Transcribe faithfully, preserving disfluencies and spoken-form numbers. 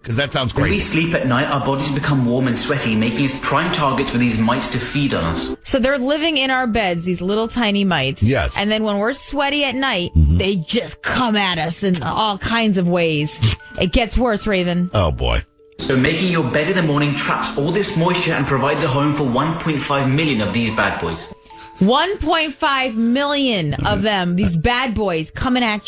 Because that sounds When we crazy. sleep at night, our bodies become warm and sweaty, making us prime targets for these mites to feed on us. So they're living in our beds, these little tiny mites. Yes. And then when we're sweaty at night, Mm-hmm. they just come at us in all kinds of ways. It gets worse, Raven. Oh, boy. So making your bed in the morning traps all this moisture and provides a home for one point five million of these bad boys. one point five million of them, these bad boys, coming at